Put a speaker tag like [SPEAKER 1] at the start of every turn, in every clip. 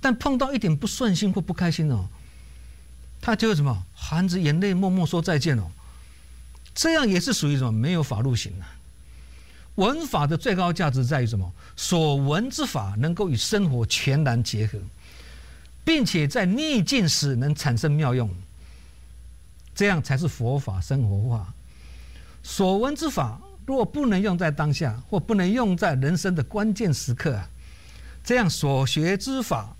[SPEAKER 1] 但碰到一点不顺心或不开心哦，他就会什么含着眼泪默默说再见哦。这样也是属于什么没有法入刑啊。文法的最高价值在于什么？所闻之法能够与生活全然结合，并且在逆境时能产生妙用，这样才是佛法生活化。所闻之法若不能用在当下，或不能用在人生的关键时刻啊，这样所学之法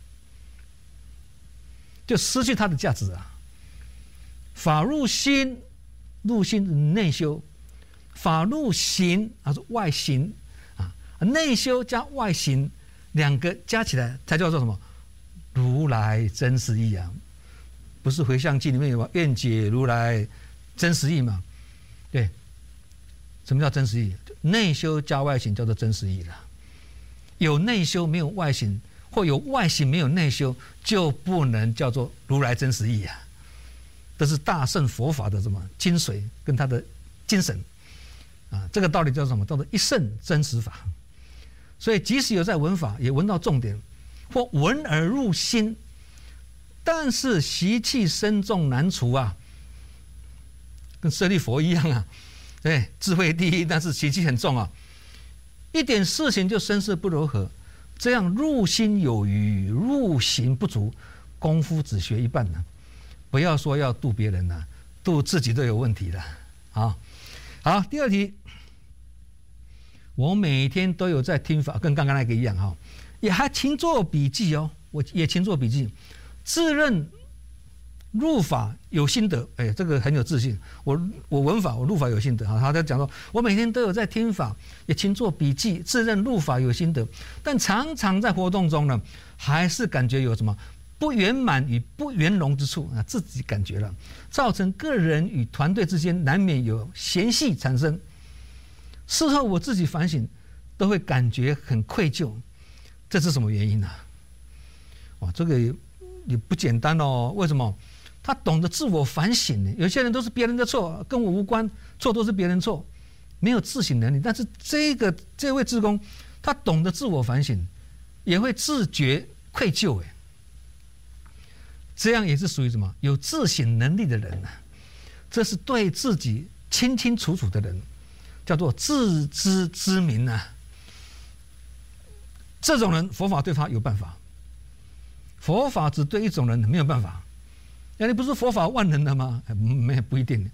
[SPEAKER 1] 就失去它的价值啊。法入心，入心是内修。法入行啊，是外行啊，内修加外行两个加起来才叫做什么？如来真实义啊！不是《回向记》里面有愿解如来真实义嘛？对，什么叫真实义？内修加外行叫做真实义了。有内修没有外行，或有外行没有内修，就不能叫做如来真实义啊！这是大乘佛法的什么精髓跟它的精神。这个道理叫什么？叫做一乘真实法。所以即使有在闻法，也闻到重点，或闻而入心，但是习气深重难除啊，跟舍利佛一样啊。对，智慧第一，但是习气很重啊，一点事情就生色不柔和，这样入心有余，入行不足，功夫只学一半呢。不要说要度别人了，度自己都有问题了啊。好，第二题，我每天都有在听法，跟刚刚那个一样哈，也还勤做笔记哦，我也勤做笔记，自认入法有心得，哎，这个很有自信。我闻法，我入法有心得啊。他在讲说，我每天都有在听法，也勤做笔记，自认入法有心得，但常常在活动中呢，还是感觉有什么不圆满与不圆融之处啊，自己感觉了，造成个人与团队之间难免有嫌隙产生。事后我自己反省，都会感觉很愧疚，这是什么原因呢？哇，这个也不简单哦。为什么？他懂得自我反省呢？有些人都是别人的错，跟我无关，错都是别人错，没有自省能力。但是这位志工，他懂得自我反省，也会自觉愧疚，哎。这样也是属于什么？有自省能力的人啊，这是对自己清清楚楚的人，叫做自知之明啊。这种人，佛法对他有办法，佛法只对一种人没有办法。你不是佛法万能的吗？不一定。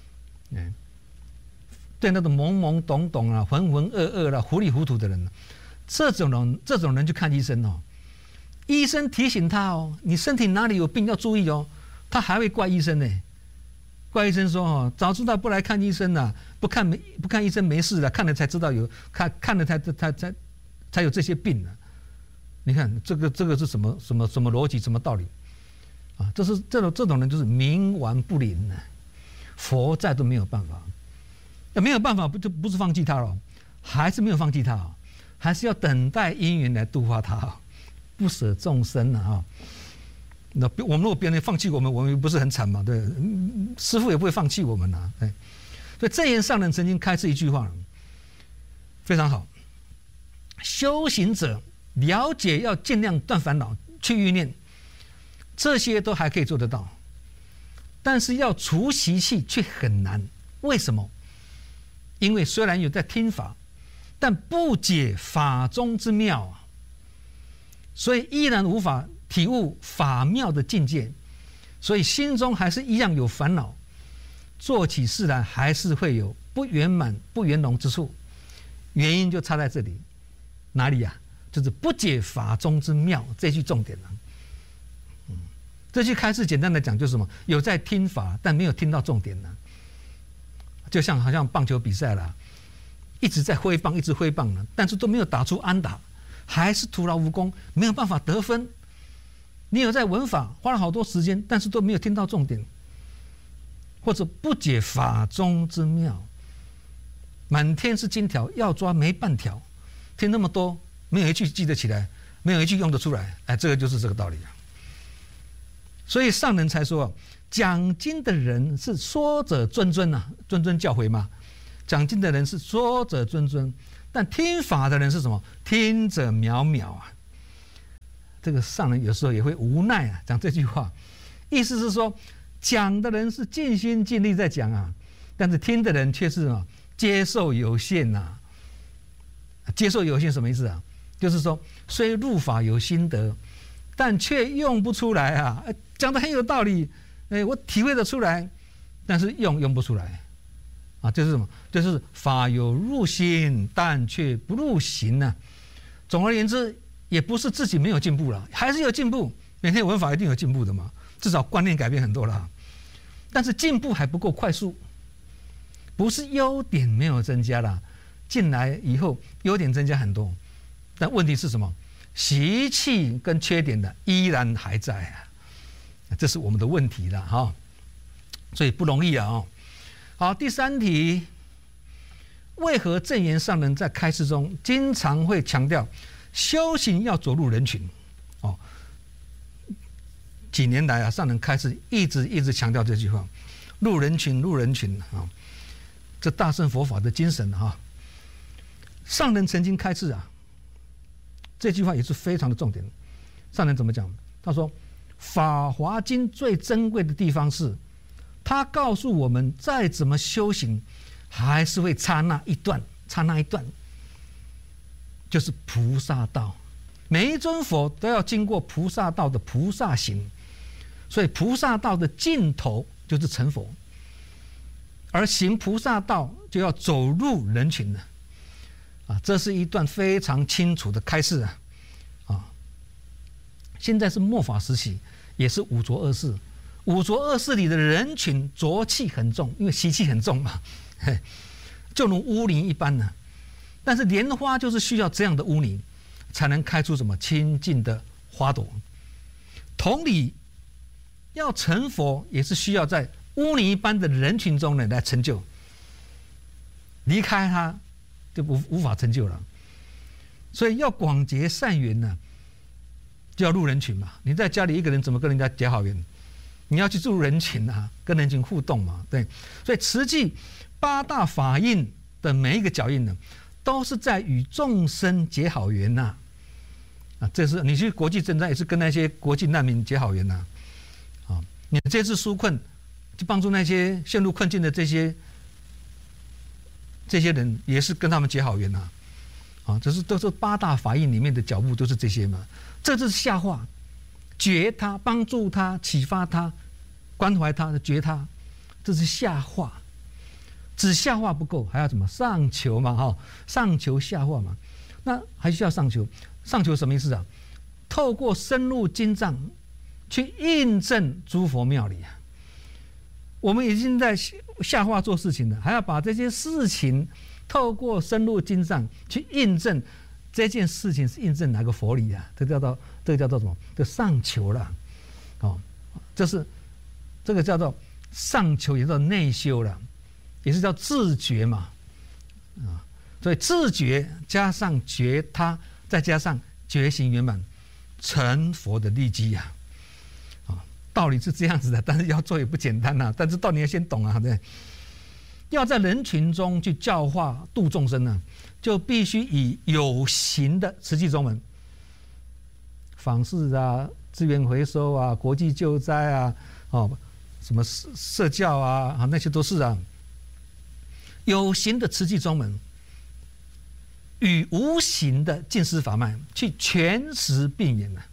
[SPEAKER 1] 对那种懵懵懂懂啊、浑浑噩噩啦、糊里糊涂的人，这种人就看医生哦。医生提醒他哦，你身体哪里有病要注意哦，他还会怪医生呢。怪医生说哦，早知道不来看医生了，不看医生没事了，看了才知道有看了才有这些病呢。你看这个是什么逻辑，什么道理啊？这种人就是冥顽不灵呢，佛在都没有办法。那没有办法就不是放弃他了，还是没有放弃他，还是要等待因缘来度化他。不舍众生啊！那我们如果别人放弃我们不是很惨嘛？对，师父也不会放弃我们呐。哎，所以正言上人曾经开示一句话，非常好：修行者了解要尽量断烦恼、去欲念，这些都还可以做得到，但是要除习气却很难。为什么？因为虽然有在听法，但不解法中之妙啊。所以依然无法体悟法妙的境界，所以心中还是一样有烦恼，做起事来还是会有不圆满、不圆融之处。原因就差在这里，哪里呀？就是不解法中之妙这句重点了。这句开示简单的讲就是什么？有在听法，但没有听到重点呢。就像好像棒球比赛啦，一直在挥棒，一直挥棒呢，但是都没有打出安打。还是徒劳无功，没有办法得分。你有在闻法，花了好多时间，但是都没有听到重点，或者不解法中之妙。满天是金条，要抓没半条。听那么多，没有一句记得起来，没有一句用得出来。哎，这个就是这个道理啊。所以上人才说，讲经的人是说者谆谆啊，谆谆教诲嘛。讲经的人是说者谆谆。但听法的人是什么？听者渺渺啊！ 这个上人有时候也会无奈啊，讲这句话，意思是说，讲的人是尽心尽力在讲啊，但是听的人却是接受有限呐。接受有限什么意思啊？就是说，虽入法有心得，但却用不出来啊。讲的很有道理，我体会得出来，但是用不出来啊。就是什么？就是法有入心，但却不入行呢。总而言之，也不是自己没有进步了，还是有进步。每天闻法一定有进步的嘛，至少观念改变很多了。但是进步还不够快速，不是优点没有增加了。进来以后优点增加很多，但问题是什么？习气跟缺点的依然还在啊，这是我们的问题了哈，所以不容易啊。好，第3题，为何证严上人在开示中经常会强调修行要走入人群？几年来啊，上人开示一直强调这句话，入人群啊，这大乘佛法的精神啊。上人曾经开示啊，这句话也是非常的重点。上人怎么讲？他说，《法华经》最珍贵的地方是，他告诉我们，再怎么修行，还是会差那一段，就是菩萨道。每一尊佛都要经过菩萨道的菩萨行，所以菩萨道的尽头就是成佛，而行菩萨道就要走入人群了。这是一段非常清楚的开示啊！现在是末法时期，也是五浊恶世。五浊恶世里的人群浊气很重，因为习气很重嘛，就如污泥一般呢。但是莲花就是需要这样的污泥，才能开出什么清净的花朵。同理，要成佛，也是需要在污泥一般的人群中呢来成就。离开它，就无法成就了，所以要广结善缘呢，就要入人群嘛。你在家里一个人怎么跟人家结好缘？你要去入人群啊，跟人群互动嘛，对。所以慈济8大法印的每一个脚印呢，都是在与众生结好缘呐。这是你去国际赈灾也是跟那些国际难民结好缘呐。你这次纾困，就帮助那些陷入困境的这些人也是跟他们结好缘呐，这是都是8大法印里面的脚步，都是这些嘛。这就是下化，觉他，帮助他，启发他，关怀他的觉他，这是下化。只下化不够，还要怎么上求嘛？上求下化嘛。那还需要上求，上求什么意思啊？透过深入经藏去印证诸佛庙里啊。我们已经在下化做事情了，还要把这些事情透过深入经藏去印证这件事情是印证哪个佛理啊？这个叫做什么？叫上求了，这个叫做上求，也叫内修了，也是叫自觉嘛，所以自觉加上觉他，再加上觉行圆满，成佛的利基啊。道理是这样子的，但是要做也不简单啊。但是道理要先懂啊，对。要在人群中去教化度众生呢，就必须以有形的慈济宗门，访视啊、资源回收啊、国际救灾啊、什么社教啊，那些都是啊。有形的慈济宗门与无形的净施法脉去全实并演呢，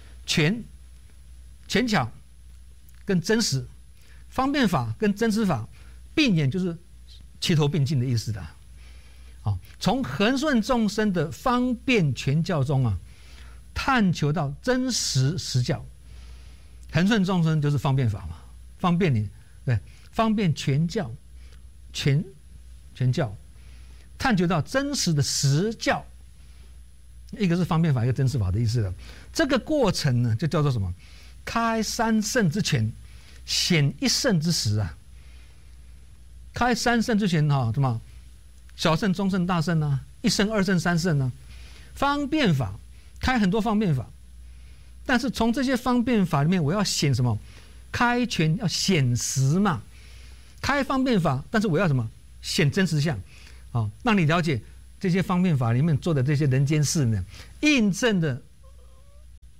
[SPEAKER 1] 权巧跟真实，方便法跟真实法并演，就是齐头并进的意思的。从恒顺众生的方便全教中啊，探求到真实实教。恒顺众生就是方便法嘛，方便你，对，方便全教，全教，探求到真实的实教。一个是方便法，一个真实法的意思了。这个过程呢，就叫做什么？开三圣之权，显一圣之实啊！开三圣之权什么？小圣、中圣、大圣啊，一圣、二圣、三圣啊。方便法开很多方便法，但是从这些方便法里面，我要显什么？开权要显实嘛。开方便法，但是我要什么？显真实相让你了解这些方便法里面做的这些人间事呢，印证的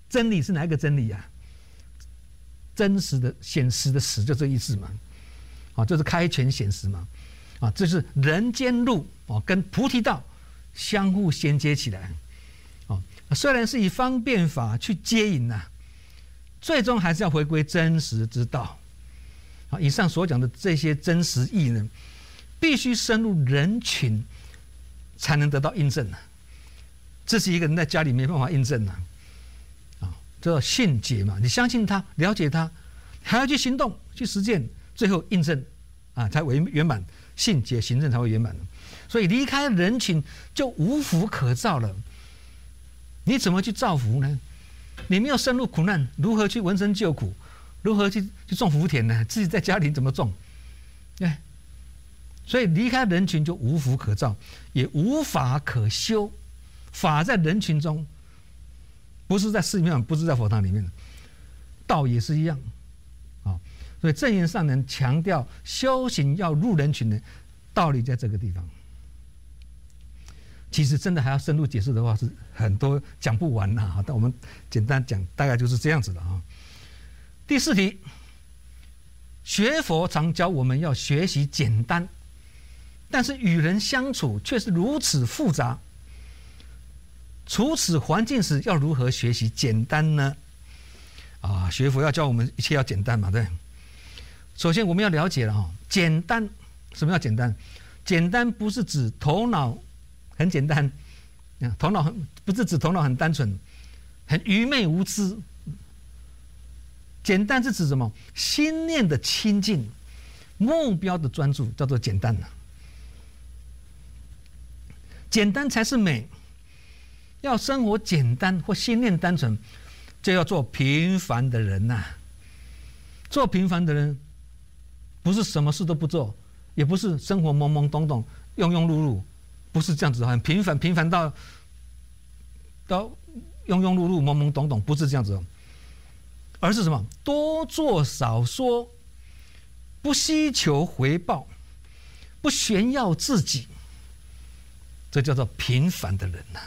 [SPEAKER 1] 真理是哪一个真理啊？真实的、显实的实，就这意思嘛。啊，就是开权显实嘛。啊，这是人间路啊，跟菩提道相互衔接起来。啊，虽然是以方便法去接引呐，最终还是要回归真实之道。啊，以上所讲的这些真实义呢，必须深入人群，才能得到印证啊。这是一个人在家里没办法印证啊。啊，这叫信解嘛，你相信他，了解他，还要去行动、去实践，最后印证啊，才圆满。信解行证才会圆满。所以离开人群就无福可造了。你怎么去造福呢？你没有深入苦难，如何去闻声救苦？如何去种福田呢？自己在家里怎么种？对，所以离开人群就无福可造，也无法可修。法在人群中，不是在寺庙，不是在佛堂里面，道也是一样。啊，所以正言上人强调修行要入人群的道理在这个地方。其实真的还要深入解释的话，是很多讲不完呐。但我们简单讲，大概就是这样子的啊。第4题，学佛常教我们要学习简单，但是与人相处却是如此复杂。处此环境时，要如何学习简单呢？啊，学佛要教我们一切要简单嘛，对。首先我们要了解了哈，简单，什么叫简单？简单不是指头脑很简单，头脑不是指头脑很单纯，很愚昧无知。简单是指什么？心念的清净，目标的专注，叫做简单了。简单才是美。要生活简单或心念单纯，就要做平凡的人呐。做平凡的人，不是什么事都不做，也不是生活懵懵懂懂、庸庸碌碌，不是这样子，很平凡到庸庸碌碌、懵懵懂懂，不是这样子，而是什么？多做少说，不希求回报，不炫耀自己，这叫做平凡的人呐。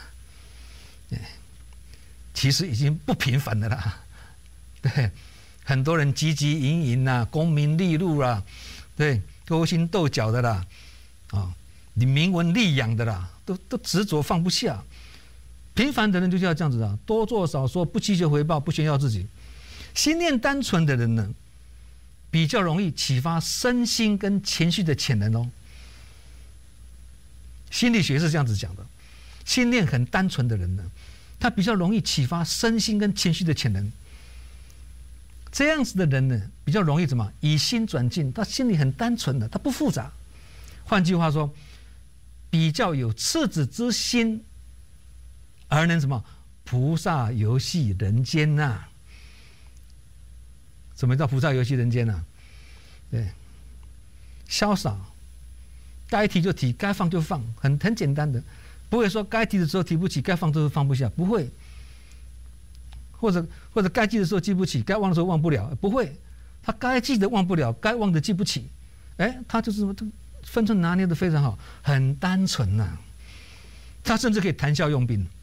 [SPEAKER 1] 其实已经不平凡的啦，对，很多人汲汲营营啦，功名利禄啦，对，勾心斗角的啦，啊，你名闻利养的啦，都执着放不下。平凡的人就是要这样子啊，多做少说，不祈求回报，不炫耀自己。心念单纯的人呢，比较容易启发身心跟情绪的潜能哦。心理学是这样子讲的，心念很单纯的人呢，他比较容易启发身心跟情绪的潜能。这样子的人呢，比较容易怎么以心转境？他心里很单纯的，他不复杂。换句话说，比较有赤子之心，而能什么菩萨游戏人间呐？什么叫菩萨游戏人间呐？对，潇洒，该提就提，该放就放，很简单的。不会说该提的时候提不起，该放的时候放不下，不会。或者该记的时候记不起，该忘的时候忘不了，不会。他该记的忘不了，该忘的记不起，他就是分寸拿捏的非常好，很单纯呐。他甚至可以谈笑用兵。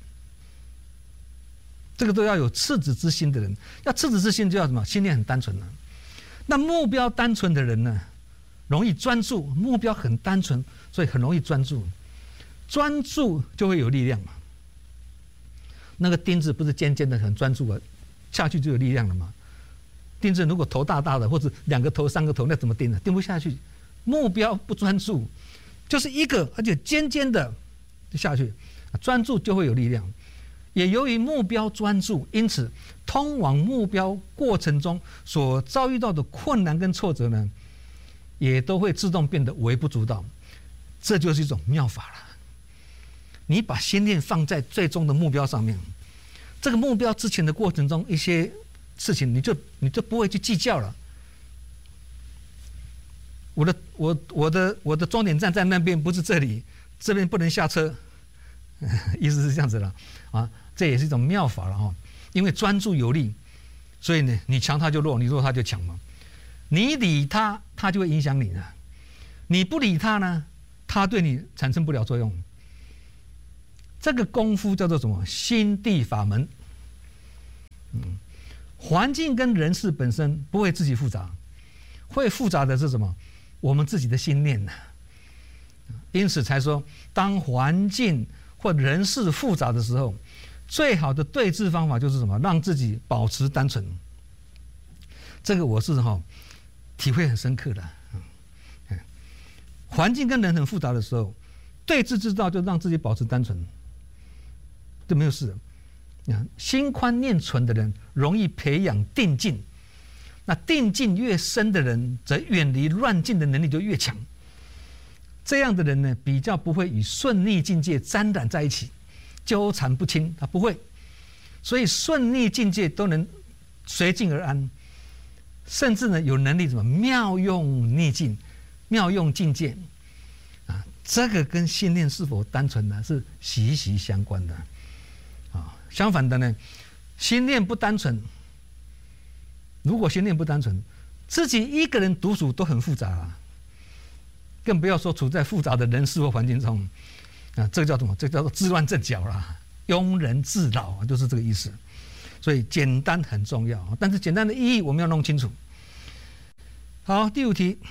[SPEAKER 1] 这个都要有赤子之心的人，要赤子之心就要什么？心念很单纯呐。那目标单纯的人呢，容易专注，目标很单纯，所以很容易专注。专注就会有力量嘛。那个钉子不是尖尖的很专注啊，下去就有力量了嘛。钉子如果头大大的，或者2个头3个头，那怎么钉呢？钉不下去。目标不专注，就是一个而且尖尖的就下去，专注就会有力量。也由于目标专注，因此通往目标过程中所遭遇到的困难跟挫折呢，也都会自动变得微不足道。这就是一种妙法了。你把心念放在最终的目标上面，这个目标之前的过程中一些事情，你就不会去计较了。我的终点站在那边，不是这里，这边不能下车，意思是这样子了啊。这也是一种妙法了哈。因为专注有力，所以呢，你强他就弱，你弱他就强嘛。你理他，他就会影响你了；你不理他呢，他对你产生不了作用。这个功夫叫做什么？心地法门。 环境跟人事本身不会自己复杂，会复杂的是什么？我们自己的心念呐。因此才说，当环境或人事复杂的时候，最好的对治方法就是什么？让自己保持单纯。这个我是体会很深刻的。环境跟人很复杂的时候，对治之道就让自己保持单纯，就没有事了。心宽念纯的人容易培养定境，那定境越深的人，则远离乱境的能力就越强。这样的人呢，比较不会与顺逆境界沾染在一起，纠缠不清，他不会。所以顺逆境界都能随境而安，甚至呢有能力妙用逆境、妙用境界啊，这个跟心念是否单纯呢是息息相关的啊。相反的呢，心念不单纯，如果心念不单纯，自己一个人独处都很复杂啊，更不要说处在复杂的人事或环境中啊，这个叫什么？这个叫做自乱阵脚啦，庸人自扰，就是这个意思。所以简单很重要，但是简单的意义我们要弄清楚。好，第5题，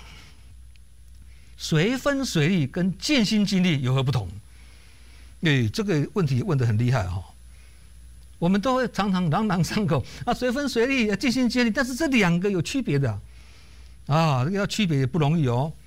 [SPEAKER 1] 随分随力跟尽心尽力有何不同？这个问题问得很厉害哈。我们都会常常朗朗上口啊，随分随力、尽心尽力，但是这两个有区别的啊，这个要区别也不容易哦。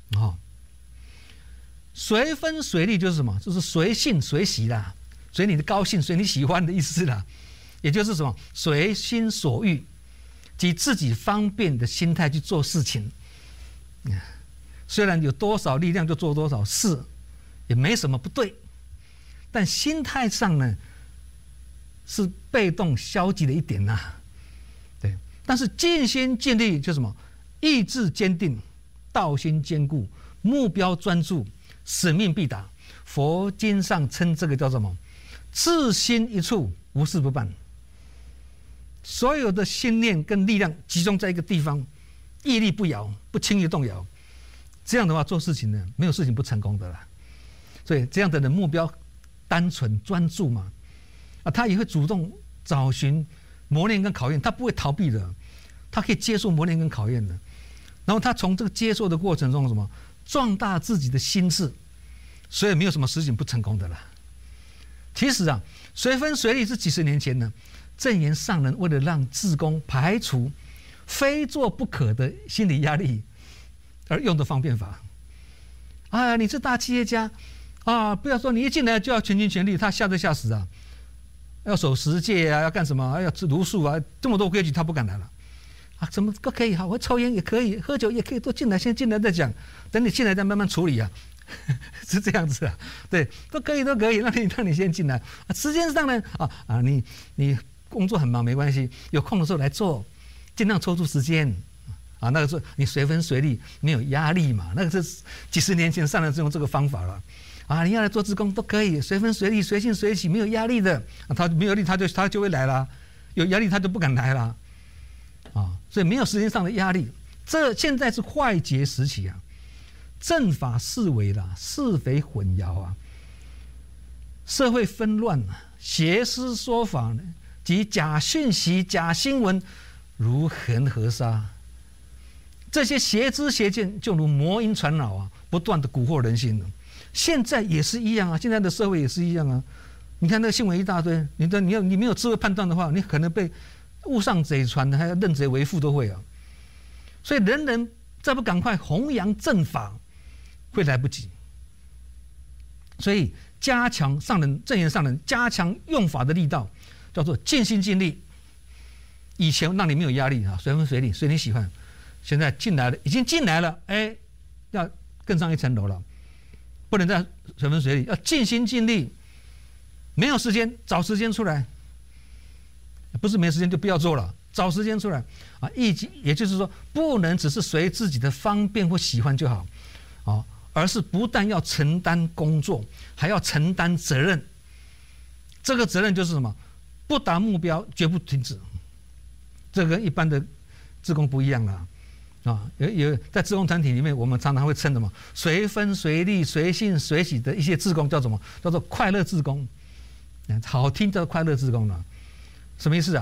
[SPEAKER 1] 随分随力就是什么？就是随性随喜啦，随你的高兴，随你喜欢的意思啦。也就是什么？随心所欲，及自己方便的心态去做事情。虽然有多少力量就做多少事，也没什么不对，但心态上呢，是被动消极的一点呐。对，但是尽心尽力就是什么？意志坚定，道心坚固，目标专注，使命必达。佛经上称这个叫什么？志心一处，无事不办。所有的心念跟力量集中在一个地方，屹立不摇，不轻易动摇。这样的话做事情呢，没有事情不成功的啦。所以这样的人目标单纯专注嘛，他也会主动找寻磨练跟考验，他不会逃避的，他可以接受磨练跟考验的。然后他从这个接受的过程中什么壮大自己的心智，所以没有什么事情不成功的啦。其实啊，随分随力是几十年前呢，证严上人为了让志工排除非做不可的心理压力而用的方便法。你是大企业家啊，不要说你一进来就要全心全力，他吓得吓死啊！要守10戒啊，要干什么？要吃茹素啊，这么多规矩他不敢来了啊！怎么都可以好，我抽烟也可以，喝酒也可以，都进来，先进来再讲，等你进来再慢慢处理啊。是这样子啊，对，都可以，让你先进来。时间上呢，你工作很忙没关系，有空的时候来做，尽量抽出时间啊。那个时候你随分随力，没有压力嘛。那个是几十年前上人是用这个方法了啊。你要来做志工都可以，随分随力，随性随喜，没有压力的。他没有力，他就会来了；有压力他就不敢来了啊。所以没有时间上的压力。这现在是坏劫时期啊。正法式微啦，是非混淆啊，社会纷乱啊，邪师说法呢，及假讯息、假新闻如恒河沙，这些邪知邪见就如魔音传脑啊，不断的蛊惑人心。现在也是一样啊，现在的社会也是一样啊。你看那个新闻一大堆，你没有智慧判断的话，你可能被误上贼船，还要认贼为父都会啊。所以人人再不赶快弘扬正法，会来不及。所以加强上人证严上人加强用法的力道，叫做尽心尽力。以前让你没有压力啊，随分随力，随你喜欢。现在进来了，已经进来了，要更上一层楼了，不能再随分随力，要尽心尽力。没有时间，找时间出来，不是没时间就不要做了，找时间出来啊。也就是说，不能只是随自己的方便或喜欢就好啊。而是不但要承担工作，还要承担责任。这个责任就是什么？不达目标绝不停止。这跟一般的志工不一样了啊！有在志工团体里面，我们常常会称什么？随分随力、随性随喜的一些志工叫什么？叫做快乐志工。好听叫快乐志工了。什么意思啊？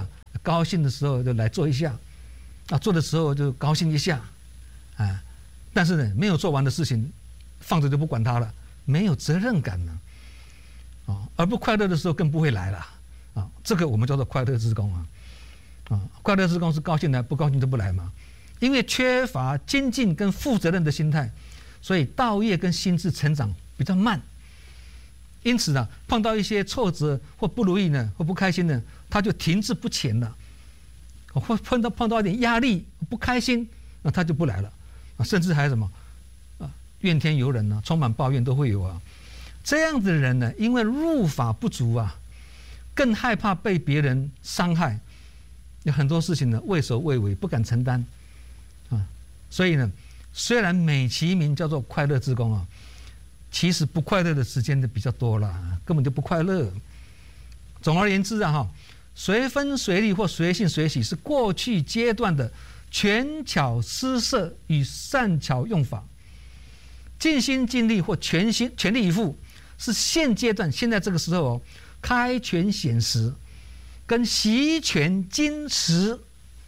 [SPEAKER 1] 高兴的时候就来做一下，做的时候就高兴一下，但是呢，没有做完的事情放着就不管它了，没有责任感了，而不快乐的时候更不会来了，这个我们叫做快乐之功快乐之功是高兴来，不高兴就不来嘛。因为缺乏精进跟负责任的心态，所以道业跟心智成长比较慢。因此呢，碰到一些挫折或不如意呢，或不开心呢，他就停滞不前了。或碰到一点压力不开心，那他就不来了甚至还有什么怨天尤人充满抱怨都会有这样的人呢，因为入法不足更害怕被别人伤害，有很多事情呢畏首畏尾，不敢承担所以呢，虽然美其名叫做快乐之功其实不快乐的时间就比较多了，根本就不快乐。总而言之随分随力或随性随喜是过去阶段的权巧施设与善巧用法，尽心尽力或全力以赴是现阶段现在这个时候开权显实跟习权精实。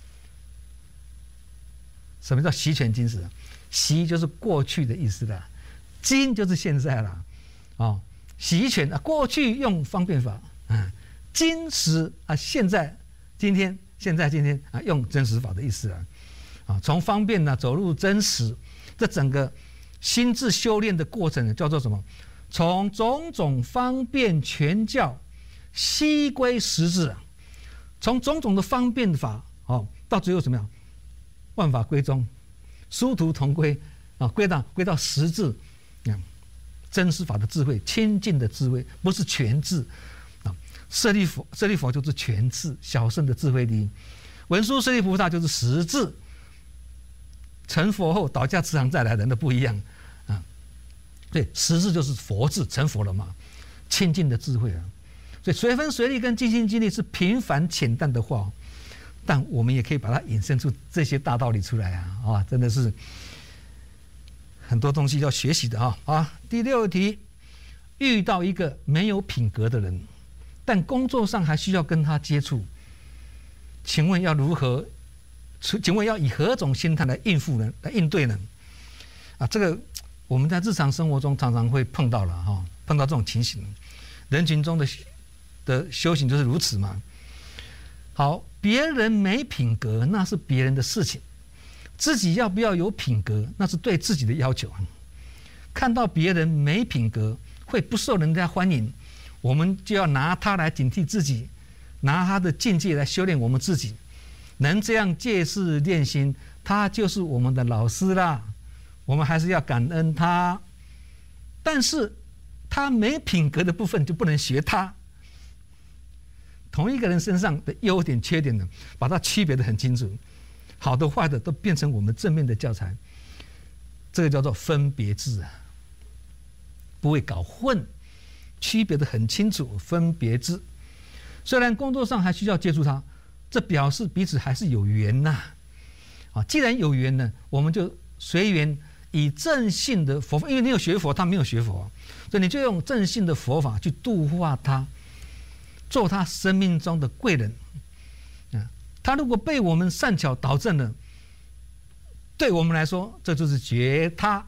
[SPEAKER 1] 什么叫习权精实？习就是过去的意思了，精就是现在了习权过去用方便法精实现在今天用真实法的意思了从方便走入真实，这整个心智修炼的过程叫做什么？从种种方便全教悉归实质，从种种的方便法到最后怎么样？万法归宗，殊途同归归到实质真实法的智慧，清净的智慧，不是全智舍利佛就是全智，小乘的智慧力。文殊师利菩萨就是实智，成佛后倒驾慈航再来的那不一样对，实质就是佛智，成佛了嘛，清净的智慧所以随分随力跟尽心尽力是平凡浅淡的话，但我们也可以把它引申出这些大道理出来真的是很多东西要学习的第6题，遇到一个没有品格的人，但工作上还需要跟他接触，请问要以何种心态来应付呢？来应对呢？这个我们在日常生活中常常会碰到了碰到这种情形，人群中的修行就是如此嘛。好，别人没品格那是别人的事情，自己要不要有品格那是对自己的要求。看到别人没品格会不受人家欢迎，我们就要拿他来警惕自己，拿他的境界来修炼我们自己。能这样借势练心，他就是我们的老师啦，我们还是要感恩他。但是他没品格的部分就不能学他。同一个人身上的优点缺点呢，把它区别得很清楚，好的坏的都变成我们正面的教材，这个叫做分别智不会搞混，区别得很清楚，分别智。虽然工作上还需要接触他，这表示彼此还是有缘既然有缘呢，我们就随缘以正信的佛法，因为你有学佛，他没有学佛，所以你就用正信的佛法去度化他，做他生命中的贵人他如果被我们善巧导正了，对我们来说这就是觉他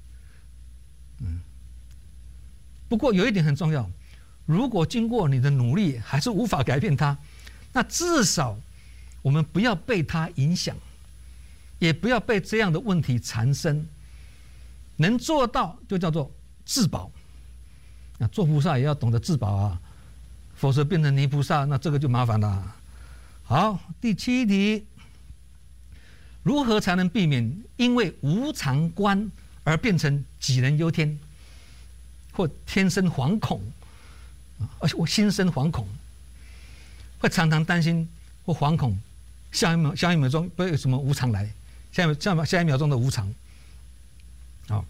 [SPEAKER 1] 不过有一点很重要，如果经过你的努力还是无法改变他，那至少我们不要被他影响，也不要被这样的问题缠身，能做到就叫做自保做菩萨也要懂得自保否则变成泥菩萨，那这个就麻烦了。好，第7题，如何才能避免因为无常观而变成杞人忧天，或天生惶恐，而且我心生惶恐，会常常担心或惶恐，下一秒钟不会有什么无常来，下一秒钟的无常。好，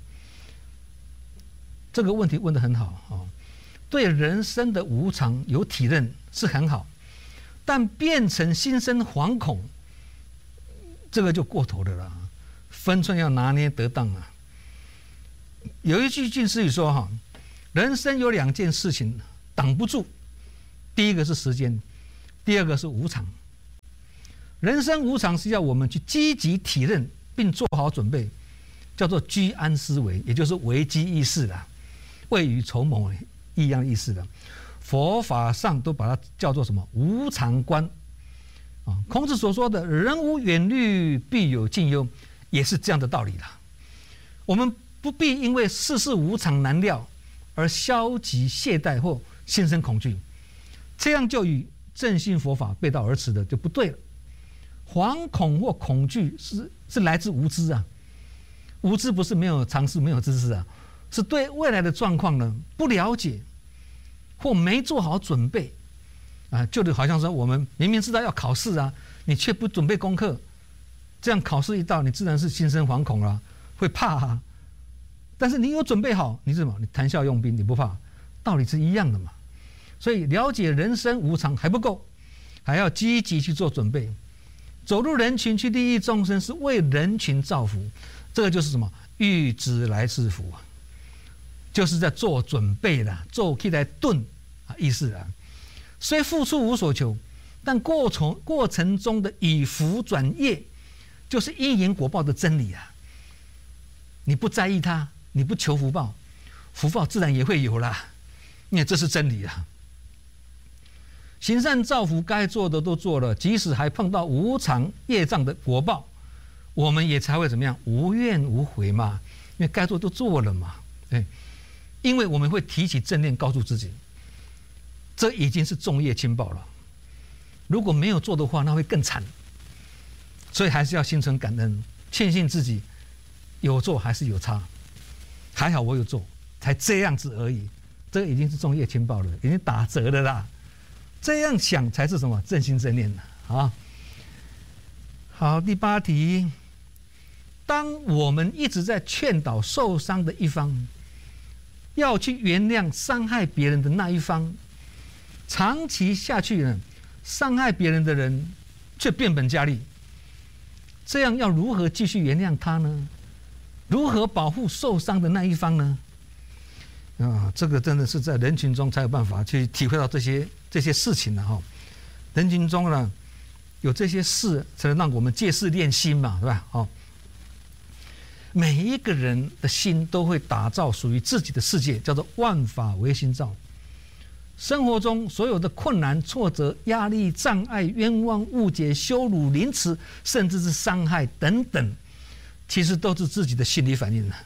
[SPEAKER 1] 这个问题问得很好对人生的无常有体认是很好，但变成心生惶恐，这个就过头了啦，分寸要拿捏得当有一句近似语说人生有2件事情挡不住，第一个是时间，第二个是无常人生无常是要我们去积极体认并做好准备，叫做居安思危，也就是危机意识啦，未雨绸缪一样意思的。佛法上都把它叫做什么无常观啊？孔子所说的人无远虑，必有近忧，也是这样的道理啦。我们不必因为世事无常难料而消极懈怠或心生恐惧，这样就与正信佛法背道而驰的就不对了。惶恐或恐惧是来自无知啊，无知不是没有常识、没有知识啊，是对未来的状况呢不了解，或没做好准备啊，就好像说我们明明知道要考试啊，你却不准备功课，这样考试一到，你自然是心生惶恐啊，会怕啊。但是你有准备好，你是什么？你谈笑用兵，你不怕，道理是一样的嘛。所以了解人生无常还不够，还要积极去做准备。走入人群去利益众生，是为人群造福，这个就是什么？预知来世福啊，就是在做准备啦，做起来顿啊意思啊。虽付出无所求，但过程中的以福转业，就是因缘果报的真理啊。你不在意它，你不求福报，福报自然也会有啦，因为这是真理啊。行善造福该做的都做了，即使还碰到无常业障的果报，我们也才会怎么样？无怨无悔嘛，因为该做都做了嘛。对，因为我们会提起正念，告诉自己，这已经是重业轻报了。如果没有做的话，那会更惨。所以还是要心存感恩，庆幸自己有做还是有差，还好我有做，才这样子而已。这个已经是重业轻报了，已经打折了啦。这样想才是什么正心正念呢？啊，好，第8题，当我们一直在劝导受伤的一方，要去原谅伤害别人的那一方，长期下去呢，伤害别人的人却变本加厉，这样要如何继续原谅他呢？如何保护受伤的那一方呢？啊，这个真的是在人群中才有办法去体会到这些事情的哈。人群中呢，有这些事，才能让我们借势练心嘛，是吧？哦，每一个人的心都会打造属于自己的世界，叫做万法唯心造。生活中所有的困难、挫折、压力、障碍、冤枉、误解、羞辱、凌迟，甚至是伤害等等，其实都是自己的心理反应的。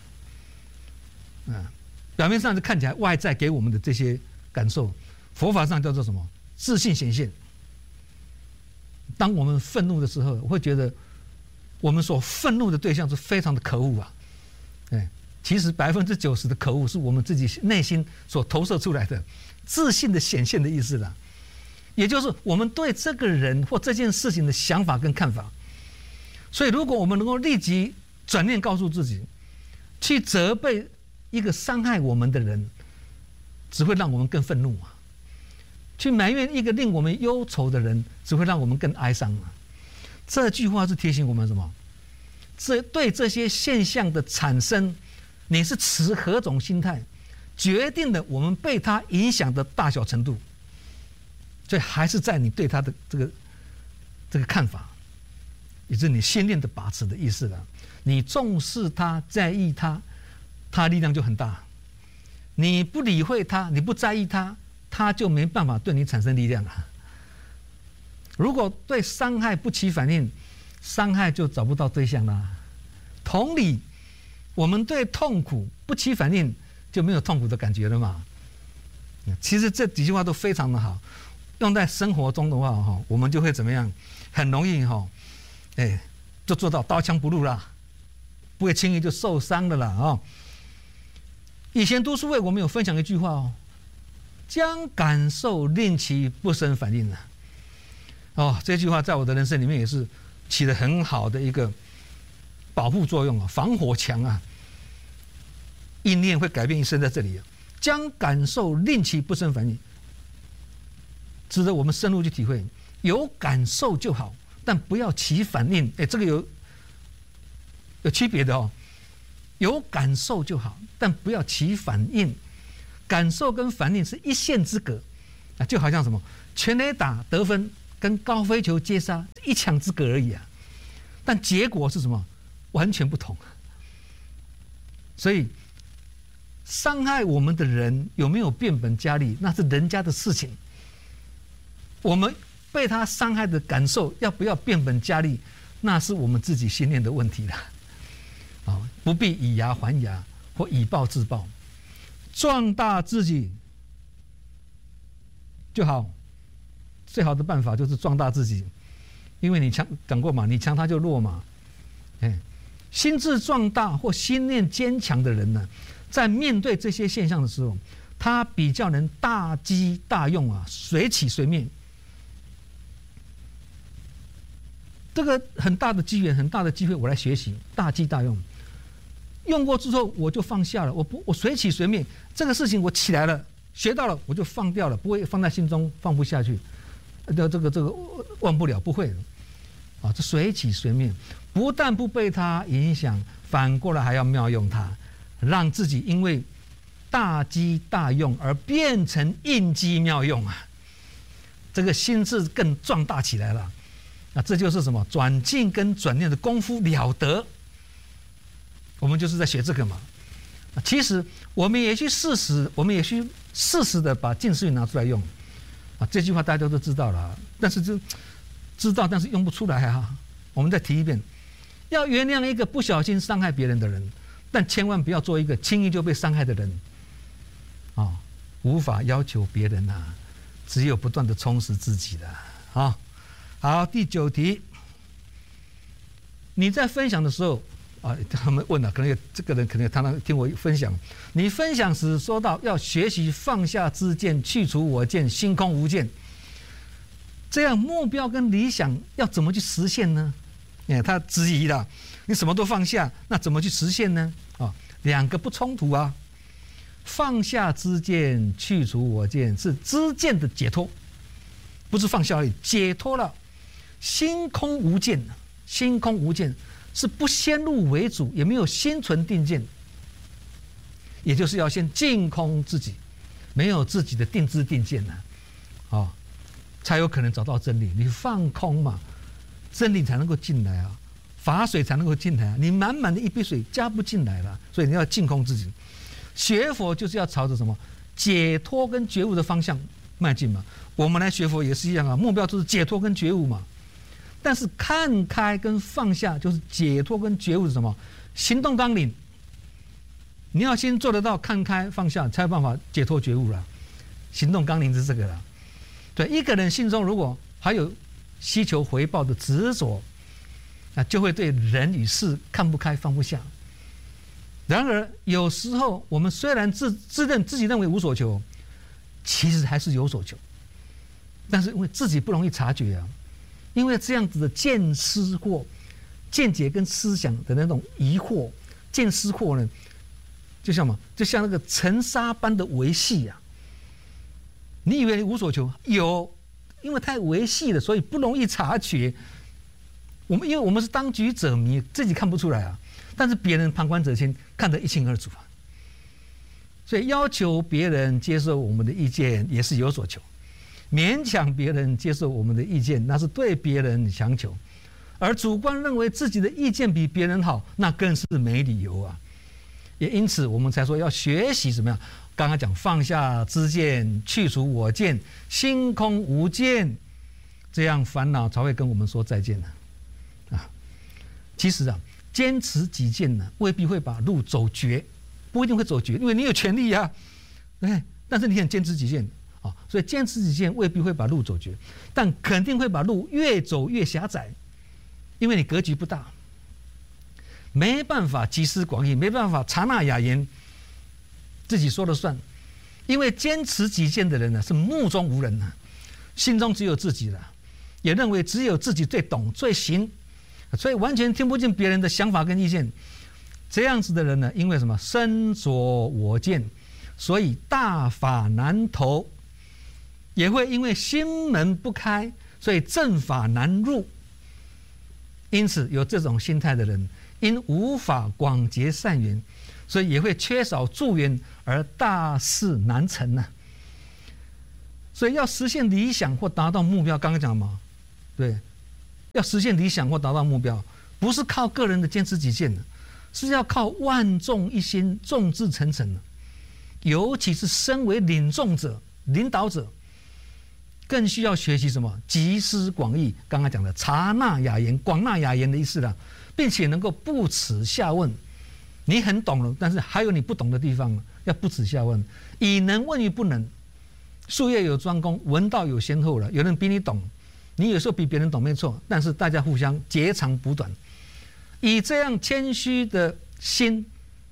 [SPEAKER 1] 表面上是看起来外在给我们的这些感受，佛法上叫做什么？自性显现。当我们愤怒的时候，我会觉得我们所愤怒的对象是非常的可恶啊。其实90%的可恶是我们自己内心所投射出来的自信的显现的意思啦。也就是我们对这个人或这件事情的想法跟看法。所以如果我们能够立即转念告诉自己，去责备一个伤害我们的人，只会让我们更愤怒啊；去埋怨一个令我们忧愁的人，只会让我们更哀伤啊。这句话是提醒我们什么？对这些现象的产生，你是持何种心态，决定了我们被它影响的大小程度。所以还是在你对他的这个看法，也就是你心念的把持的意思了。你重视他，在意他，他力量就很大；你不理会他，你不在意他，他就没办法对你产生力量了。如果对伤害不起反应，伤害就找不到对象啦。同理，我们对痛苦不起反应，就没有痛苦的感觉了嘛。其实这几句话都非常的好，用在生活中的话，我们就会怎么样？很容易就做到刀枪不入啦，不会轻易就受伤的啦。以前读书会我们有分享一句话将感受令其不生反应这句话在我的人生里面也是起了很好的一个保护作用防火墙啊。意念会改变一生在这里将感受令其不生反应，值得我们深入去体会。有感受就好，但不要起反应。这个有区别的有感受就好，但不要起反应。感受跟反应是一线之隔就好像什么全垒打得分跟高飞球接杀一墙之隔而已啊，但结果是什么？完全不同。所以伤害我们的人有没有变本加厉，那是人家的事情。我们被他伤害的感受要不要变本加厉，那是我们自己心念的问题了。不必以牙还牙或以暴制暴，壮大自己就好。最好的办法就是壮大自己，因为你讲过嘛，你强他就弱嘛。心智壮大或心念坚强的人呢，在面对这些现象的时候，他比较能大机大用啊，随起随灭。这个很大的机缘，很大的机会，我来学习大机大用。用过之后我就放下了，我随起随灭。这个事情我起来了，学到了我就放掉了，不会放在心中放不下去。这个忘不了，不会啊，这随起随灭，不但不被它影响，反过来还要妙用它，让自己因为大机大用而变成应机妙用啊，这个心智更壮大起来了。那这就是什么？转境跟转念的功夫了得。我们就是在学这个嘛。其实我们也去试试，的把近似语拿出来用啊。这句话大家都知道了，但是就知道，但是用不出来啊。我们再提一遍：要原谅一个不小心伤害别人的人，但千万不要做一个轻易就被伤害的人啊。无法要求别人啊，只有不断的充实自己的啊。好，第9题，你在分享的时候啊，他们问了，可能这个人可能常常听我分享。你分享时说到要学习放下知见，去除我见，心空无见，这样目标跟理想要怎么去实现呢？他质疑了，你什么都放下，那怎么去实现呢？两个不冲突啊。放下知见，去除我见，是知见的解脱，不是放下而已，解脱了。心空无见，心空无见是不先入为主，也没有心存定见，也就是要先净空自己，没有自己的定知定见呢，才有可能找到真理。你放空嘛，真理才能够进来啊，法水才能够进来啊。你满满的一杯水加不进来了，所以你要净空自己。学佛就是要朝着什么解脱跟觉悟的方向迈进嘛。我们来学佛也是一样啊，目标就是解脱跟觉悟嘛。但是看开跟放下就是解脱跟觉悟是什么？行动纲领。你要先做得到看开放下，才有办法解脱觉悟了。行动纲领是这个了。对，一个人心中如果还有希求回报的执着，那就会对人与事看不开放不下。然而有时候我们虽然自己认为无所求，其实还是有所求，但是因为自己不容易察觉啊。因为这样子的见思惑、见解跟思想的那种疑惑、见思惑呢，就像什么？就像那个尘沙般的维系啊。你以为你无所求，有，因为太维系了，所以不容易察觉。因为我们是当局者迷，自己看不出来啊，但是别人旁观者清，看得一清二楚啊。所以要求别人接受我们的意见，也是有所求。勉强别人接受我们的意见，那是对别人强求；而主观认为自己的意见比别人好，那更是没理由啊。也因此，我们才说要学习怎么样？刚刚讲放下知见，去除我见，心空无见，这样烦恼才会跟我们说再见呢。其实啊，坚持己见呢，未必会把路走绝，不一定会走绝，因为你有权利啊，对，但是你很坚持己见。所以坚持己见未必会把路走绝，但肯定会把路越走越狭窄，因为你格局不大，没办法集思广益，没办法察纳雅言，自己说了算。因为坚持己见的人呢，是目中无人，心中只有自己了，也认为只有自己最懂最行，所以完全听不进别人的想法跟意见。这样子的人呢，因为什么？身着我见，所以大法难投。也会因为心门不开，所以正法难入。因此有这种心态的人，因无法广结善缘，所以也会缺少助缘，而大事难成呢。所以要实现理想或达到目标，刚刚讲嘛， 对，要实现理想或达到目标，不是靠个人的坚持己见的，是要靠万众一心、众志成城的。尤其是身为领众者、领导者，更需要学习什么？集思广益。刚刚讲的察纳雅言、广纳雅言的意思啦，并且能够不耻下问。你很懂了，但是还有你不懂的地方，要不耻下问，以能问于不能。术业有专攻，文道有先后了。有人比你懂，你有时候比别人懂没错，但是大家互相截长补短，以这样谦虚的心，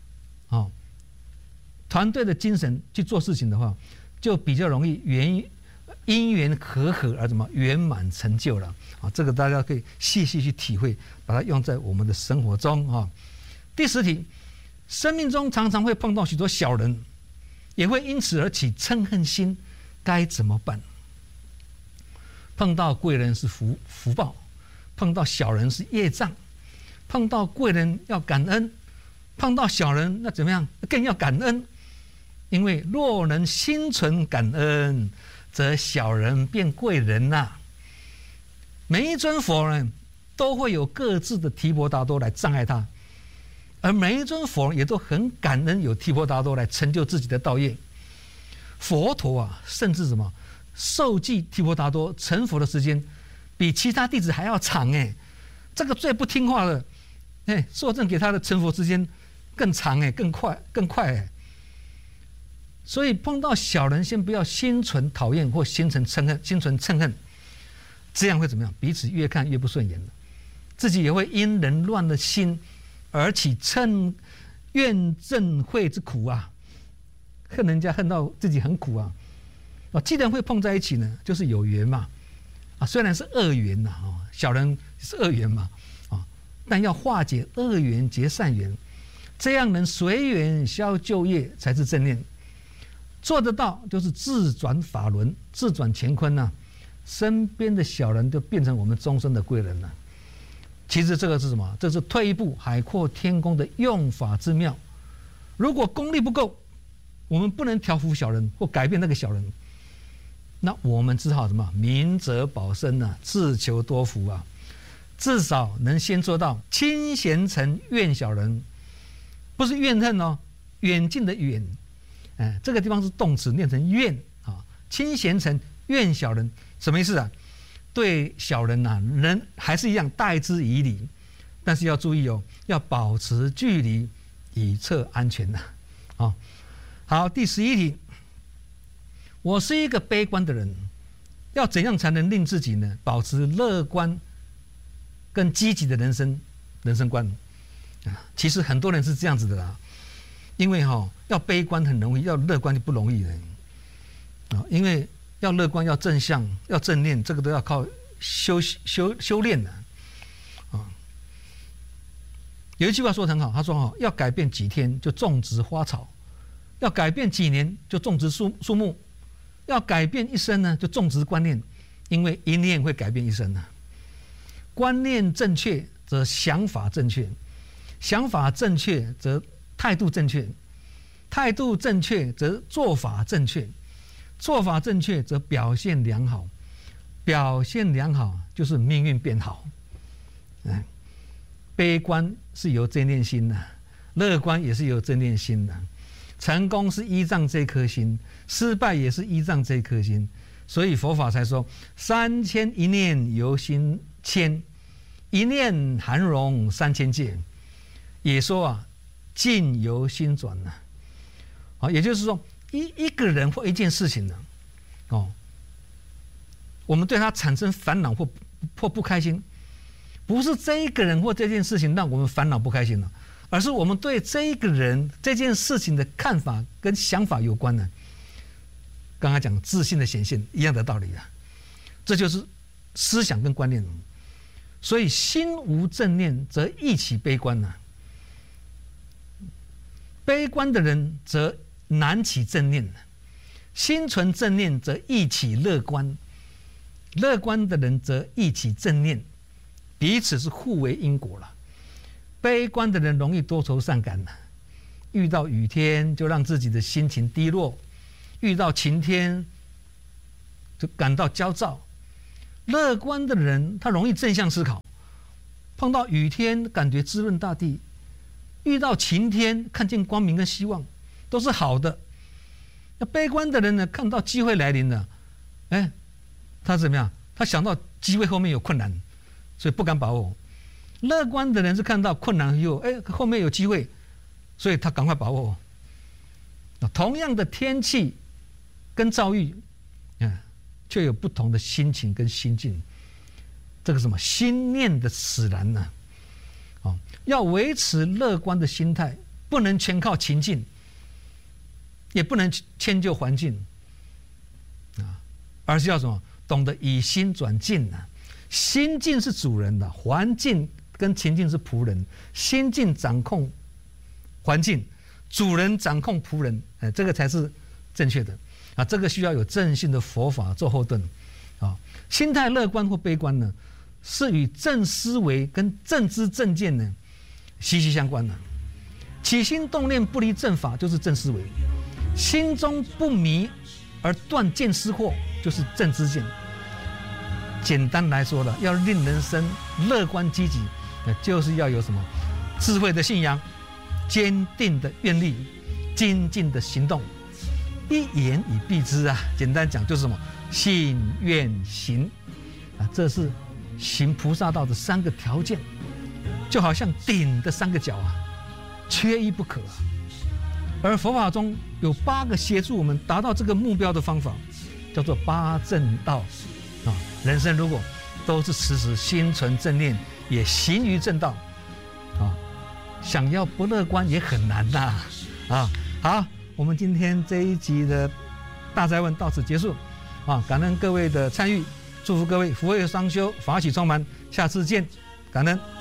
[SPEAKER 1] 团队的精神去做事情的话，就比较容易因缘和合而怎么圆满成就了啊！这个大家可以细细去体会，把它用在我们的生活中啊。第10题，生命中常常会碰到许多小人，也会因此而起嗔恨心，该怎么办？碰到贵人是福报，碰到小人是业障。碰到贵人要感恩，碰到小人那怎么样？更要感恩。因为若能心存感恩，则小人变贵人呐。每一尊佛呢，都会有各自的提婆达多来障碍他，而每一尊佛也都很感恩有提婆达多来成就自己的道业。佛陀啊，甚至什么受记提婆达多成佛的时间，比其他弟子还要长哎。这个最不听话的，受证给他的成佛时间更长哎，更快哎。所以碰到小人，先不要心存讨厌或心存嗔恨，这样会怎么样？彼此越看越不顺眼了，自己也会因人乱了心而起怨憎会之苦啊！恨人家恨到自己很苦啊！既然会碰在一起呢，就是有缘嘛啊，虽然是恶缘呐小人是恶缘嘛但要化解恶缘结善缘，这样能随缘消旧业才是正念。做得到就是自转法轮，自转乾坤呐，身边的小人就变成我们终身的贵人了。其实这个是什么？这是退一步海阔天空的用法之妙。如果功力不够，我们不能调伏小人或改变那个小人，那我们只好什么？明哲保身啊，自求多福啊。至少能先做到亲贤臣怨小人，不是怨恨哦，远近的远。这个地方是动词，念成怨啊。亲贤臣怨小人，什么意思啊？对小人人还是一样待之以礼，但是要注意哦，要保持距离，以策安全呐。好，第11题，我是一个悲观的人，要怎样才能令自己呢保持乐观跟积极的人生观其实很多人是这样子的啦。因为要悲观很容易，要乐观就不容易了因为要乐观、要正向、要正念，这个都要靠修炼的有一句话说得很好，他说要改变几天就种植花草，要改变几年就种植树木，要改变一生呢就种植观念，因为一念会改变一生观念正确则想法正确，想法正确则态度正确，态度正确则做法正确，做法正确则表现良好，表现良好就是命运变好。悲观是由正念心的，乐观也是由正念心的，成功是依仗这颗心，失败也是依仗这颗心。所以佛法才说3000一念由心牵，一念含容3000界。也说境由心转也就是说一个人或一件事情呢我们对他产生烦恼或不开心，不是这一个人或这件事情让我们烦恼不开心了，而是我们对这一个人这件事情的看法跟想法有关的。刚才讲自信的显现一样的道理这就是思想跟观念。所以心无正念则易起悲观悲观的人则难起正念，心存正念则易起乐观，乐观的人则易起正念，彼此是互为因果了。悲观的人容易多愁善感遇到雨天就让自己的心情低落，遇到晴天就感到焦躁。 乐观的人他容易正向思考，碰到雨天感觉滋润大地，遇到晴天看见光明跟希望，都是好的。那悲观的人呢，看到机会来临了，他怎么样？他想到机会后面有困难，所以不敢把握。乐观的人是看到困难以后，后面有机会，所以他赶快把握。同样的天气跟遭遇，却有不同的心情跟心境。这个什么心念的使然呢？要维持乐观的心态，不能全靠情境，也不能迁就环境，而是要什么？懂得以心转境啊！心境是主人的，环境跟情境是仆人。心境掌控环境，主人掌控仆人，这个才是正确的啊！这个需要有正信的佛法做后盾啊！心态乐观或悲观呢，是与正思维跟正知正见呢息息相关的。起心动念不离正法，就是正思维；心中不迷而断见思惑，就是正知见。简单来说了，要令人生乐观积极，就是要有什么智慧的信仰、坚定的愿力、精进的行动。一言以蔽之啊，简单讲就是什么信愿行啊，这是行菩萨道的3个条件，就好像鼎的3个角啊，缺一不可啊。而佛法中有8个协助我们达到这个目标的方法，叫做8正道啊。人生如果都是时时心存正念，也行于正道啊，想要不乐观也很难呐啊。好，我们今天这一集的大哉问到此结束啊，感恩各位的参与，祝福各位福慧双修，法喜充满，下次见，感恩。